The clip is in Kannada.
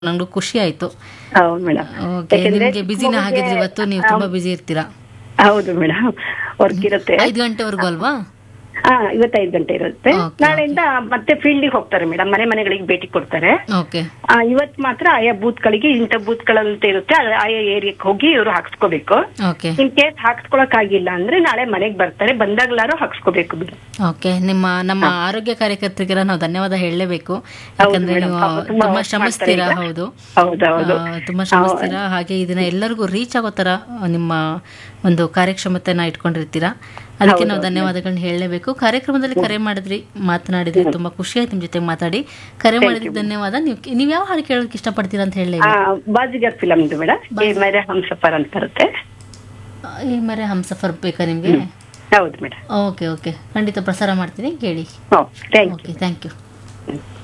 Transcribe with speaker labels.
Speaker 1: ನಂಗೂ ಖುಷಿ ಆಯ್ತು.
Speaker 2: ಹೌದು ಮೇಡಮ್.
Speaker 1: ಓಕೆ, ನಿಮ್ಗೆ ಬಿಸಿನ ಹಾಗಿದ್ರೆ ಇವತ್ತು ನೀವು ತುಂಬಾ ಬಿಸಿ ಇರ್ತೀರಾ?
Speaker 2: ಹೌದು ಮೇಡಮ್, ವರ್ಕ್ ಇರುತ್ತೆ.
Speaker 1: 5 ಗಂಟೆವರೆಗೂ ಅಲ್ವಾ?
Speaker 2: ಇವತ್ತು 5 ಗಂಟೆ ಇರುತ್ತೆ.
Speaker 1: Okay,
Speaker 2: ನಾಳೆಯಿಂದ ಮತ್ತೆ ಫೀಲ್ಡಿಗೆ ಹೋಗ್ತಾರೆ ಮೇಡಮ್, ಮನೆಗಳಿಗೆ ಭೇಟಿ ಕೊಡ್ತಾರೆ.
Speaker 1: ಓಕೆ
Speaker 2: ಇವತ್ ಮಾತ್ರ ಆಯಾ ಬೂತ್ಗಳಿಗೆ ಇಂಥ ಬೂತ್ಗಳಂತ ಇರುತ್ತೆ, ಆಯಾ ಏರಿಯಾಕ್ಕೆ ಹೋಗಿ ಇವರು ಹಾಕ್ಸ್ಕೋಬೇಕು.
Speaker 1: ಓಕೆ
Speaker 2: ಇನ್ ಕೇಸ್ ಹಾಕ್ಸ್ಕೊಳಕ್ ಆಗಿಲ್ಲ ಅಂದ್ರೆ ನಾಳೆ ಮನೆಗ್ ಬರ್ತಾರೆ, ಬಂದಾಗ್ಲಾರು ಹಾಕ್ಸ್ಕೋಬೇಕು ಮೇಡಮ್.
Speaker 1: ಓಕೆ, ನಮ್ಮ ಆರೋಗ್ಯ ಕಾರ್ಯಕರ್ತರಿಗೆಲ್ಲ ನಾವು ಧನ್ಯವಾದ ಹೇಳಲೇಬೇಕು. ಯಾಕಂದ್ರೆ
Speaker 2: ಮೇಡಮ್,
Speaker 1: ನೀವು
Speaker 2: ಪಾಪ ತುಂಬಾ
Speaker 1: ತುಂಬಾ
Speaker 2: work
Speaker 1: ಶ್ರಮಿಸ್ತೀರಾ.
Speaker 2: ಮಾಡ್ತಾರೆ
Speaker 1: ಹೌದು
Speaker 2: ಹೌದೌದು.
Speaker 1: ತುಂಬಾ ಶ್ರಮಿಸ್ತೀರಾ. ಹಾಗೆ ಇದನ್ನ ಎಲ್ಲರಿಗೂ ರೀಚ್ ಆಗೋ ತರ ನಿಮ್ಮ ಒಂದು ಕಾರ್ಯಕ್ಷಮತೆನ ಇಟ್ಕೊಂಡಿರ್ತೀರಾ. ಅದಕ್ಕೆ ನಾವು ಧನ್ಯವಾದಗಳನ್ನ ಹೇಳಲೇಬೇಕು. ಕಾರ್ಯಕ್ರಮದಲ್ಲಿ ಕರೆ ಮಾಡಿದ್ರಿ, ಮಾತನಾಡಿದ್ರಿ, ತುಂಬಾ ಖುಷಿ ಆಯ್ತು ನಿಮ್ ಜೊತೆ ಮಾತಾಡಿ. ಕರೆ ಮಾಡಿದ್ರಿ ಧನ್ಯವಾದ. ನೀವು ಯಾವ ಹಾಡು ಕೇಳೋದಕ್ಕೆ ಇಷ್ಟಪಡ್ತೀರಾ ಅಂತ ಹೇಳಿ?
Speaker 2: ಬಾಜಿಗರ್ ಫಿಲಮ್ ಮೇಡಮ್, ಈ ಮೇರೆ ಹಮ್ಸಫರ್ ಅಂತ ಬರುತ್ತೆ.
Speaker 1: ಈ ಮರೆ ಹಮ್ಸಫರ್ ಬೇಕಾ ನಿಮ್ಗೆ?
Speaker 2: ಹೌದು ಮೇಡಮ್.
Speaker 1: ಓಕೆ ಓಕೆ, ಖಂಡಿತ ಪ್ರಸಾರ ಮಾಡ್ತೀನಿ, ಕೇಳಿ.
Speaker 2: Thank you.
Speaker 1: Okay, thank you.